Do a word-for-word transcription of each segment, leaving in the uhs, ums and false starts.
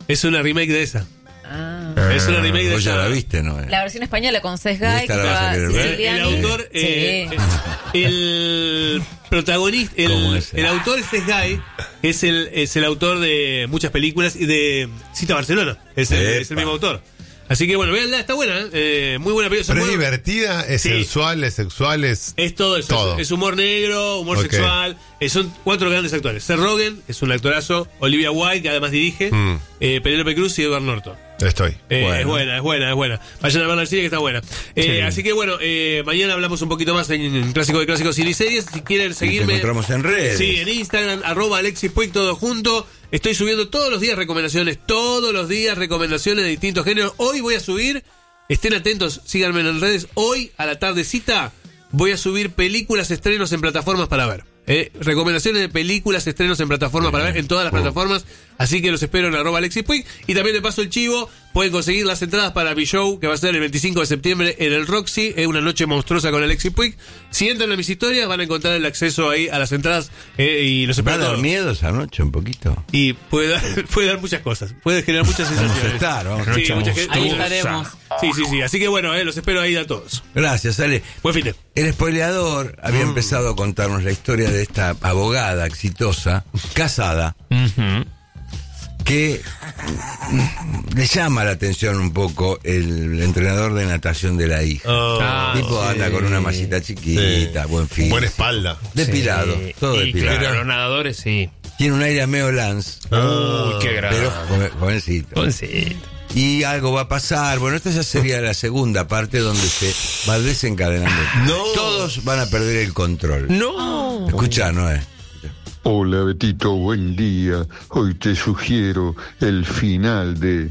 Es una remake de esa. Ah. Es una remake de Vos esa. ya la viste, ¿no? La versión española con Seth ¿Y Guy, esta que la vas a estaba querer ver? Siciliani. El autor, eh, Sí. el protagonista, ¿Cómo el, es? el autor es Seth Guy, es el, es el autor de muchas películas y de Cita a Barcelona. Es el, es el mismo autor. Así que bueno, véanla, está buena, ¿eh? Muy buena película. Pero es Muy- divertida, es Sí. sensual, es sexual, es... Es todo eso. Todo. Es, es humor negro, humor Ok. sexual. Eh, son cuatro grandes actores. Seth Rogen, que es un actorazo. Olivia Wilde, que además dirige. Mm. eh, Penélope Cruz y Edward Norton. Estoy. Eh, Bueno. Es buena, es buena, es buena. Vayan a verla al cine que está buena. Eh, Sí. Así que bueno, eh, mañana hablamos un poquito más en, en Clásico de Clásicos Cine y Series. Si quieren Te seguirme. encontramos en redes. Sí, en Instagram, arroba Alexis Puig, todo junto. Estoy subiendo todos los días recomendaciones, todos los días recomendaciones de distintos géneros. Hoy voy a subir, estén atentos, síganme en redes. Hoy a la tardecita voy a subir películas, estrenos en plataformas para ver. Eh, recomendaciones de películas, estrenos en plataformas para ver, en todas las plataformas. Así que los espero en arroba Alexis Puig. Y también te paso el chivo. Pueden conseguir las entradas para mi show, que va a ser el veinticinco de septiembre en el Roxy. Es una noche monstruosa con Alexis Puig. Si entran a mis historias, van a encontrar el acceso ahí a las entradas. eh, y los ¿Va a espero dar todos. miedo esa noche un poquito? Y puede dar, puede dar muchas cosas. Puede generar muchas Vamos a sensaciones. estar, vamos a Sí, estar. mucha gente- Ahí mucha- estaremos. Sí, sí, sí. Así que bueno, eh, los espero ahí a todos. Gracias, Ale. Buen fin de. El spoileador había Mm. empezado a contarnos la historia de esta abogada exitosa, casada, que mm, le llama la atención un poco el entrenador de natación de la hija. Ah, El tipo sí. anda con una masita chiquita, Sí. buen fin. Buena espalda. Depilado, Sí. todo Y depilado. claro, los nadadores, sí. Tiene un aire a Meo Lance, Uy, qué grave. pero joven- jovencito. Sí. Y algo va a pasar. Bueno, esta ya sería la segunda parte donde se va desencadenando. No. Todos van a perder el control. No. Escucha, Noé. Hola Betito, buen día. Hoy te sugiero el final de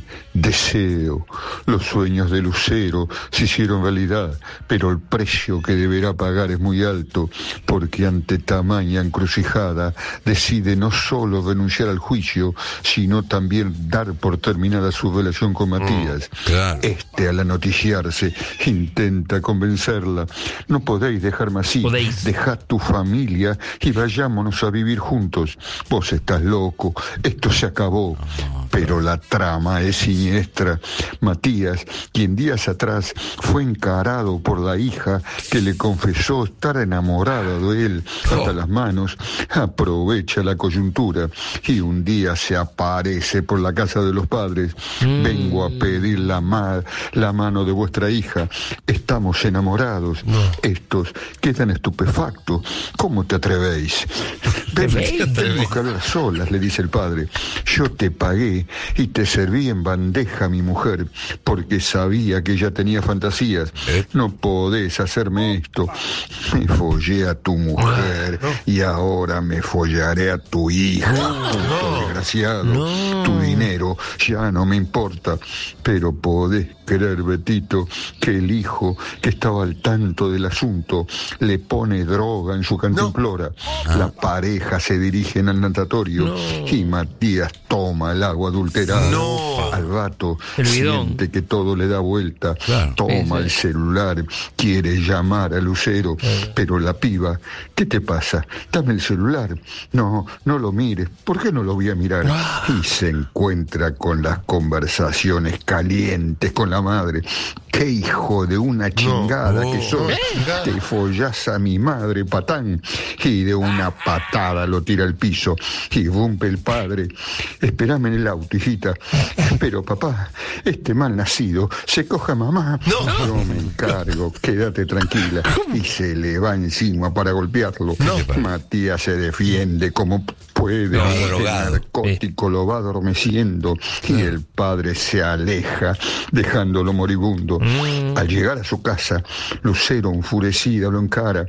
Deseo. Los sueños de Lucero se hicieron realidad, pero el precio que deberá pagar es muy alto, porque ante tamaña encrucijada decide no solo renunciar al juicio, sino también dar por terminada su relación con Matías. claro. Este, al anoticiarse, intenta convencerla. No podéis dejarme así. Podéis. Dejad tu familia y vayámonos a vivir juntos. Vos estás loco, esto se acabó. Pero la trama es siniestra. Matías, quien días atrás fue encarado por la hija que le confesó estar enamorada de él hasta las manos, aprovecha la coyuntura y un día se aparece por la casa de los padres. Vengo a pedir la, ma- la mano de vuestra hija. Estamos enamorados. Estos quedan estupefactos. ¿Cómo te atrevéis? Ven, tenemos que hablar solas, le dice el padre. Yo te pagué y te serví en bandeja, mi mujer, porque sabía que ella tenía fantasías. No podés hacerme esto. Me follé a tu mujer y ahora me follaré a tu hija. Tonto desgraciado. Tu dinero ya no me importa, pero podés creer, Betito, que el hijo que estaba al tanto del asunto le pone droga en su cantimplora. La pareja se dirigen al natatorio y Matías toma el agua adulterada. No. Al rato El bidón. siente que todo le da vuelta. Claro. Toma el celular, quiere llamar a Lucero, pero la piba, ¿qué te pasa? Dame el celular. No, no lo mires. ¿Por qué no lo voy a mirar? Y se encuentra con las conversaciones calientes con la madre. ¡Qué hijo de una chingada no. que sos! Te follás a mi madre, patán. Y de una patada lo tira al piso. Y rompe el padre. Esperame en el auto, hijita. Pero papá, este mal nacido se coja a mamá. No. Yo me encargo, quédate tranquila. Y se le va encima para golpearlo. Matías se defiende como puede. No, El drogado. narcótico lo va adormeciendo y el padre se aleja, dejándolo moribundo. Al llegar a su casa, Lucero, enfurecida, lo encara.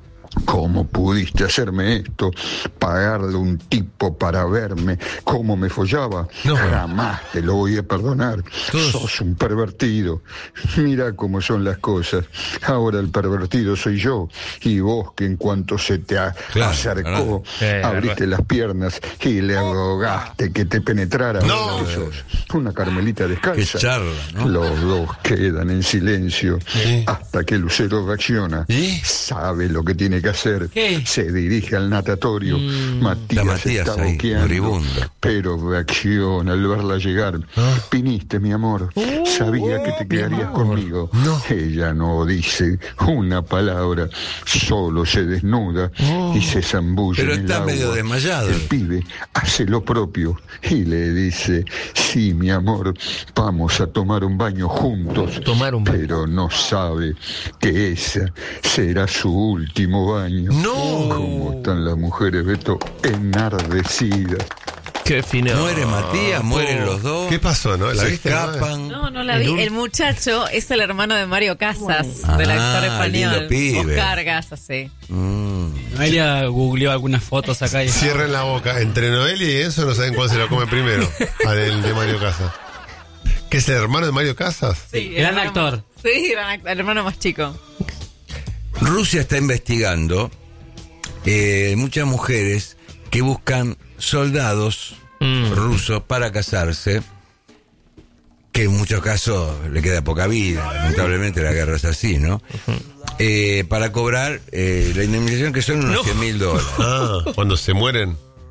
¿Cómo pudiste hacerme esto? Pagarle a un tipo para verme cómo me follaba. No. Jamás te lo voy a perdonar. Sos un pervertido. Mira cómo son las cosas. Ahora el pervertido soy yo. Y vos, que en cuanto se te a- Claro, acercó, Sí, abriste verdad. las piernas y le rogaste que te penetrara. No. Que sos una carmelita descalza. Qué charla, ¿no? Los dos quedan en silencio Sí. hasta que Lucero reacciona. ¿Y? Sabe lo que tiene que que hacer. ¿Qué? Se dirige al natatorio. Está Matías, Matías está ahí, boqueando, moribundo. pero reacciona al verla llegar. Viniste, mi amor. Sabía que te quedarías conmigo. No. Ella no dice una palabra, solo se desnuda y se zambulle Pero en el está agua. medio desmayado. El pibe hace lo propio y le dice: sí, mi amor, vamos a tomar un baño juntos. Tomar un baño. Pero no sabe que ese será su último baño. No. Como están las mujeres, Beto, enardecidas. Qué final. Muere Matías, mueren los dos. ¿Qué pasó, no? ¿La Se viste, no? escapan. No, no la vi. El muchacho es el hermano de Mario Casas, Ah, del actor español. lindo pibe. Oscar Casas, sí. Mm. Noelia googleó algunas fotos acá y... Cierren la boca. Entre Noelia y Enzo no saben cuál se lo come primero. Al el de Mario Casas. ¿Qué es el hermano de Mario Casas? Sí, Gran el hermano- actor. Sí, gran actor, el hermano más chico. Rusia está investigando eh, muchas mujeres que buscan soldados Mm. rusos para casarse, que en muchos casos le queda poca vida, lamentablemente la guerra es así, ¿no? Eh, para cobrar eh, la indemnización, que son unos No. cien mil dólares. Ah, cuando se mueren.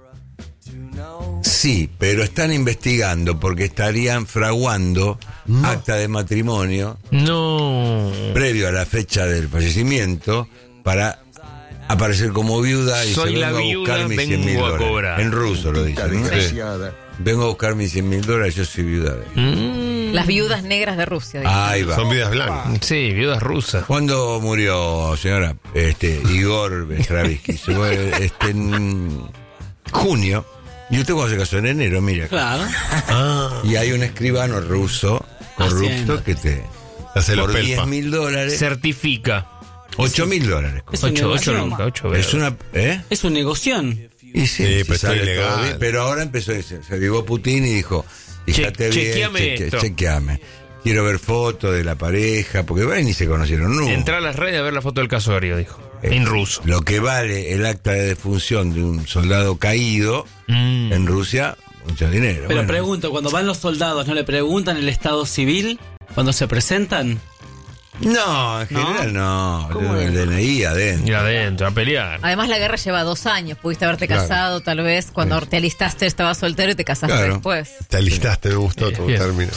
Sí, pero están investigando porque estarían fraguando acta de matrimonio No. previo a la fecha del fallecimiento para aparecer como viuda y Soy se la vengo a viuda, buscar mis cien mil vengo a dólares. cobrar. En ruso lo Maldita dicen, ¿no? desgraciada. Vengo a buscar mis cien mil dólares, yo soy viuda de... Mm. Las viudas negras de Rusia. dice. Ahí va. Son vidas blancas. Sí, viudas rusas. ¿Cuándo murió, señora? Este, Igor Stravinsky. Se fue, este, en junio. Y usted cuando se casó en enero, mira. Claro. Ah, Y hay un escribano ruso corrupto Haciendo. que te... hace los Por diez pelpa. mil dólares, Certifica. ocho mil dólares. Es un Ocho, ocho negocio. lucas, ocho Es una... ¿Eh? Es un negoción. Y Sí, pero está sale ilegal. todo bien. Pero ahora empezó, se, se llegó Putin y dijo, fíjate Che- bien, chequeame cheque- esto. chequeame. Quiero ver fotos de la pareja, porque bueno, ni se conocieron nunca. Entra a las redes a ver la foto del casorio, dijo. Eh, En ruso. Lo que vale el acta de defunción de un soldado caído Mm. en Rusia, mucho dinero. Pero Bueno, pregunto, cuando van los soldados, ¿no le preguntan el estado civil cuando se presentan? no, en general no. ¿Cómo El es? D N I adentro. Y adentro, a pelear. Además, la guerra lleva dos años. Pudiste haberte Claro. casado, tal vez, cuando Sí. te alistaste, estabas soltero y te casaste Claro. después. Te alistaste, me gustó tu Bien. término.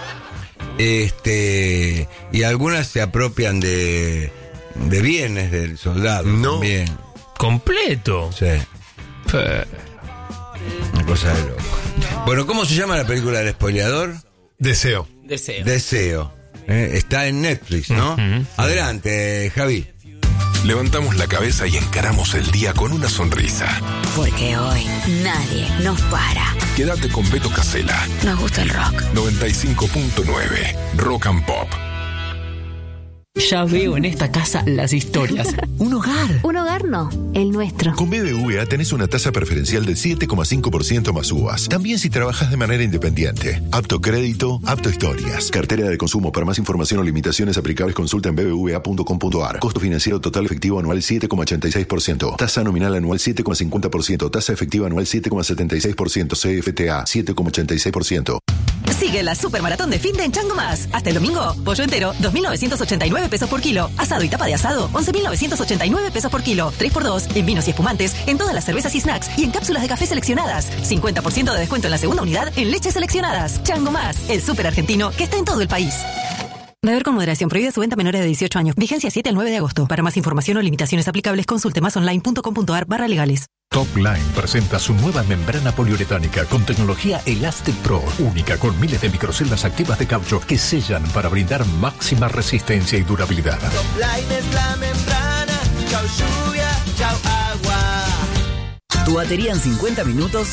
Este, y algunas se apropian de, de bienes del soldado No. también. Completo. Sí. Fe- Una cosa de loco. Bueno, ¿cómo se llama la película del spoileador? Deseo. Deseo. Deseo. Eh, Está en Netflix, ¿no? Ujú. Adelante, Javi. Levantamos la cabeza y encaramos el día con una sonrisa. Porque hoy nadie nos para. Quédate con Beto Casella, Nos gusta el rock. noventa y cinco punto nueve, Rock and Pop. Ya veo en esta casa las historias. Un hogar. Un hogar no, el nuestro. Con B B V A tenés una tasa preferencial del siete coma cinco por ciento más uvas. También si trabajas de manera independiente. Apto crédito, apto historias. Cartera de consumo. Para más información o limitaciones aplicables consulta en b b v a punto com punto a r. Costo financiero total efectivo anual siete coma ochenta y seis por ciento. Tasa nominal anual siete coma cincuenta por ciento. Tasa efectiva anual siete coma setenta y seis por ciento. C F T A siete coma ochenta y seis por ciento. Sigue la supermaratón de fin de en Chango Más. Hasta el domingo, pollo entero, dos mil novecientos ochenta y nueve pesos por kilo. Asado y tapa de asado, once mil novecientos ochenta y nueve pesos por kilo. tres por dos en vinos y espumantes, en todas las cervezas y snacks y en cápsulas de café seleccionadas. cincuenta por ciento de descuento en la segunda unidad en leches seleccionadas. Chango Más, el súper argentino que está en todo el país. Beber con moderación. Prohibida su venta a menores de dieciocho años. Vigencia siete al nueve de agosto. Para más información o limitaciones aplicables, consulte más online punto com punto a r barra legales. Topline presenta su nueva membrana poliuretánica con tecnología Elastic Pro, única con miles de microceldas activas de caucho que sellan para brindar máxima resistencia y durabilidad. Topline es la membrana, chau lluvia, chau agua. Tu batería en cincuenta minutos